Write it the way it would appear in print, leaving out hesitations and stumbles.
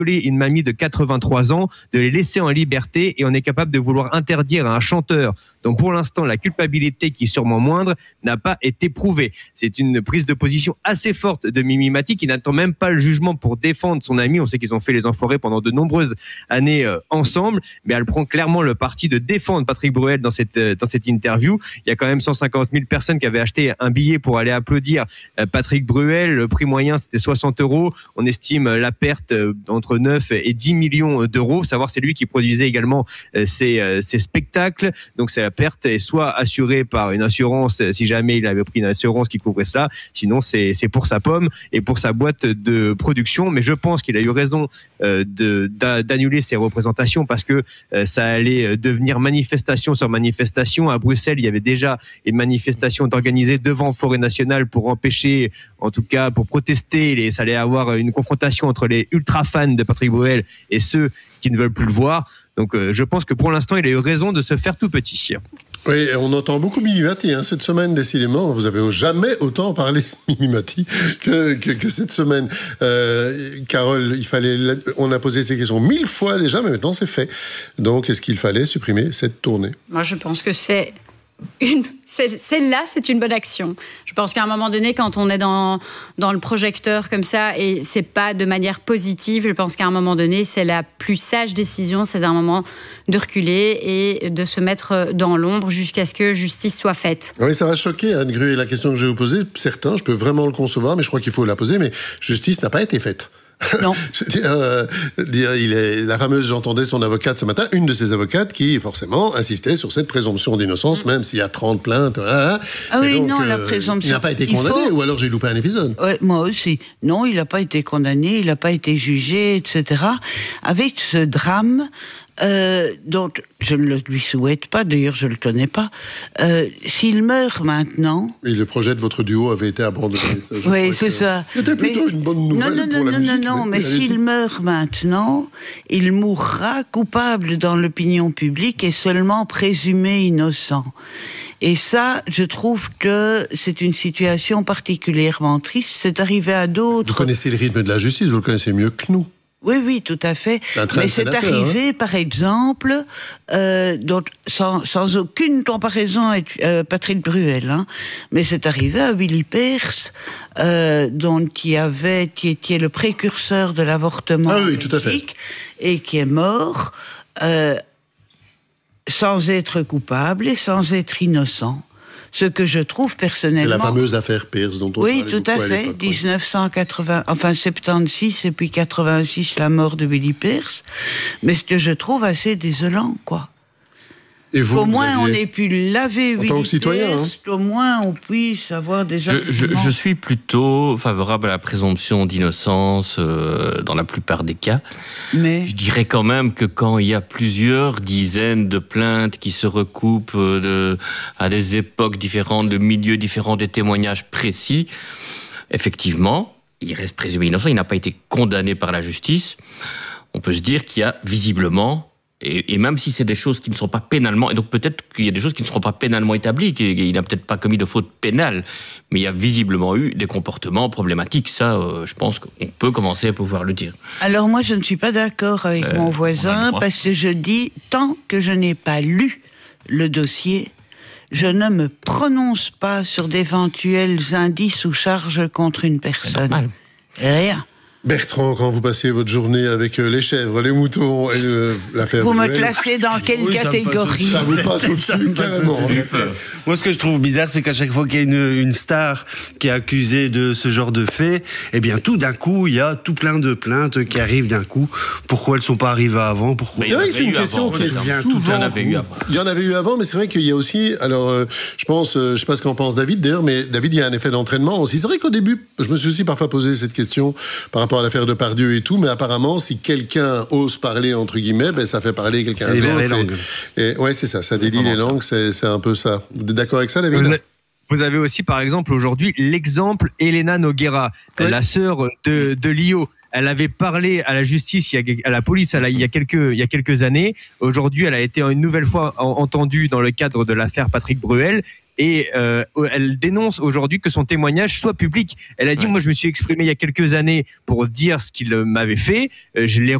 une mamie de 83 ans, de les laisser en liberté, et on est capable de vouloir interdire à un chanteur dont pour l'instant la culpabilité, qui est sûrement moindre, n'a pas été prouvée. C'est une prise de position assez forte de Mimi Mati, qui n'attend même pas le jugement pour défendre son ami. On sait qu'ils ont fait les enfoirés pendant de nombreuses années ensemble, mais elle prend clairement le parti de défendre Patrick Bruel dans cette interview. Il y a quand même 150 000 personnes qui avaient acheté un billet pour aller applaudir Patrick Bruel. Le prix moyen, c'était 60 €. On estime la perte entre 9 et 10 millions d'euros. Savoir, c'est lui qui produisait également ces spectacles. Donc, la perte est soit assurée par une assurance, si jamais il avait pris une assurance qui couvrait cela. Sinon, c'est pour sa pomme et pour sa boîte de production. Mais je pense qu'il a eu raison d'annuler ces représentations, parce que ça allait devenir manifestation sur manifestation. À Bruxelles, il y avait déjà une manifestation organisée devant Forêt Nationale pour empêcher, en tout cas pour protester. Ça allait avoir une confrontation entre les ultra fans de Patrick Bruel et ceux qui ne veulent plus le voir. Donc je pense que pour l'instant, il a eu raison de se faire tout petit. Oui, on entend beaucoup Mimi Mati cette semaine, décidément. Vous avez jamais autant parlé de Mimi Mati que cette semaine. Carole, on a posé ces questions 1000 fois déjà, mais maintenant c'est fait. Donc, est-ce qu'il fallait supprimer cette tournée ? Moi, je pense que c'est une bonne action. Je pense qu'à un moment donné, quand on est dans le projecteur comme ça, et c'est pas de manière positive, je pense qu'à un moment donné, c'est la plus sage décision, c'est d'un moment de reculer et de se mettre dans l'ombre jusqu'à ce que justice soit faite. Oui, ça va choquer, Anne Gruet, la question que je vais vous poser. Certains, je peux vraiment le concevoir, mais je crois qu'il faut la poser, mais justice n'a pas été faite. Non. La fameuse, j'entendais son avocate ce matin, une de ses avocates qui, forcément, insistait sur cette présomption d'innocence, même s'il y a 30 plaintes. Ah oui, donc, non, la présomption. Il n'a pas été condamné, ou alors j'ai loupé un épisode. Ouais, moi aussi. Non, il n'a pas été condamné, il n'a pas été jugé, etc. Avec ce drame, dont je ne le lui souhaite pas, d'ailleurs je ne le connais pas, s'il meurt maintenant... Et le projet de votre duo avait été abandonné. Oui, c'est ça. C'était plutôt une bonne nouvelle pour la musique. Non, mais s'il meurt maintenant, il mourra coupable dans l'opinion publique et seulement présumé innocent. Et ça, je trouve que c'est une situation particulièrement triste. C'est arrivé à d'autres... Vous connaissez le rythme de la justice, vous le connaissez mieux que nous. Oui, tout à fait. Mais c'est arrivé, par exemple, sans aucune comparaison avec Patrick Bruel, mais c'est arrivé à Willy Peirce, qui est le précurseur de l'avortement en Belgique, et qui est mort sans être coupable et sans être innocent. Ce que je trouve personnellement... C'est la fameuse affaire Peirce dont on parlait beaucoup à l'époque. Oui, tout à fait. 1980, enfin 76 et puis 86, la mort de Willy Peirce. Mais ce que je trouve assez désolant, quoi. Et vous, au moins, on ait pu laver Willy Peirce, au moins on puisse avoir des arguments. Je suis plutôt favorable à la présomption d'innocence dans la plupart des cas. Mais je dirais quand même que quand il y a plusieurs dizaines de plaintes qui se recoupent à des époques différentes, de milieux différents, des témoignages précis, effectivement, il reste présumé innocent, il n'a pas été condamné par la justice. On peut se dire qu'il y a visiblement... Et même si c'est des choses qui ne sont pas pénalement... Et donc peut-être qu'il y a des choses qui ne seront pas pénalement établies, qu'il n'a peut-être pas commis de faute pénale, mais il y a visiblement eu des comportements problématiques. Ça, je pense qu'on peut commencer à pouvoir le dire. Alors moi, je ne suis pas d'accord avec mon voisin, parce que je dis, tant que je n'ai pas lu le dossier, je ne me prononce pas sur d'éventuels indices ou charges contre une personne. Rien. Bertrand, quand vous passez votre journée avec les chèvres, les moutons et l'affaire vous Bruel, me classez dans quelle catégorie? Ça vous passe au-dessus, carrément. Moi, ce que je trouve bizarre, c'est qu'à chaque fois qu'il y a une star qui est accusée de ce genre de fait, eh bien, tout d'un coup, il y a tout plein de plaintes qui arrivent d'un coup. Pourquoi elles ne sont pas arrivées avant? C'est vrai que c'est une question qui est souvent... Il y en avait eu avant, mais c'est vrai qu'il y a aussi... Alors, je pense, je ne sais pas ce qu'en pense David, d'ailleurs, mais David, il y a un effet d'entraînement aussi. C'est vrai qu'au début, je me suis aussi parfois posé cette question par rapport à l'affaire Depardieu et tout, mais apparemment, si quelqu'un ose parler, entre guillemets, ben, ça fait parler quelqu'un d'autre. Ça délie les langues. Ouais, c'est ça délie les langues, c'est un peu ça. Vous êtes d'accord avec ça, David? Vous avez aussi, par exemple, aujourd'hui, l'exemple Elena Nogueira, la sœur de Lio. Elle avait parlé à la justice, à la police, il y a quelques années. Aujourd'hui, elle a été une nouvelle fois entendue dans le cadre de l'affaire Patrick Bruel. Et elle dénonce aujourd'hui que son témoignage soit public. Elle a dit, moi je me suis exprimé il y a quelques années pour dire ce qu'il m'avait fait. Je l'ai